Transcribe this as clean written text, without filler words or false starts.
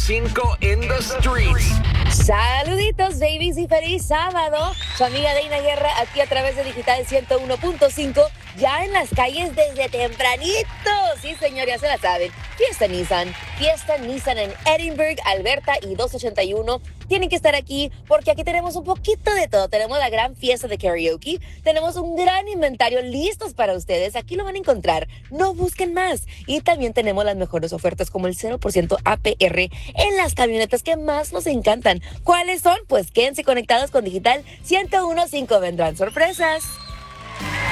101.5 in the streets. Saluditos, babies, y feliz sábado. Su amiga Deina Guerra aquí a través de Digital 101.5, ya en las calles desde tempranito. Sí, señor, ya se la saben. Fiesta Nissan en Edinburgh, Alberta y 281. Tienen que estar aquí porque aquí tenemos un poquito de todo. Tenemos la gran fiesta de karaoke, tenemos un gran inventario listos para ustedes. Aquí lo van a encontrar, no busquen más. Y también tenemos las mejores ofertas como el 0% APR en las camionetas que más nos encantan. ¿Cuáles son? Pues quédense conectados con Digital 101.5, vendrán sorpresas.